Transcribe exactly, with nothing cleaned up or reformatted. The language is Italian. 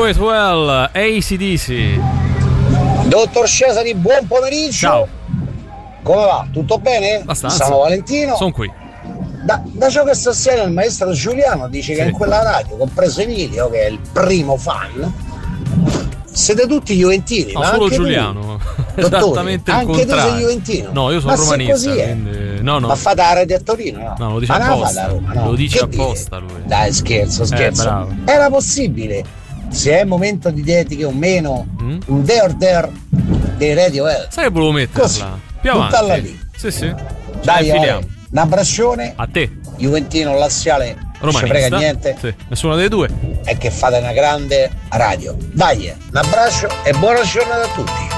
It Well, A C D C. Dottor Cesari, buon pomeriggio. Ciao. Come va? Tutto bene? Abbastanza. Sono Valentino. Sono qui. Da, da ciò che stasera il maestro Giuliano dice Sì. che in quella radio, compreso Emilio, che è il primo fan, siete tutti juventini. No, ma solo anche Giuliano. tu, dottore, Esattamente il anche contrario. tu sei juventino. No, io sono ma se romanista. così è. Quindi... No, no. Ma fate la radio a Torino, no? No, lo dice ma non la apposta. fate a Roma, no? Lo dice Che apposta dire? lui. Dai, scherzo, scherzo. Eh, bravo. Era possibile, se è momento di dediche o meno, Mm? un there there dei Radiohead. Sai che volevo metterla? Così, Più buttarla avanti. lì. Sì, sì. Ce Dai, la infiliamo. Ale, un abbraccione. A te. Juventino laziale, non ci Romanista. frega niente. Sì. Nessuna delle due. È che fate una grande radio. Dai, un abbraccio e buona giornata a tutti.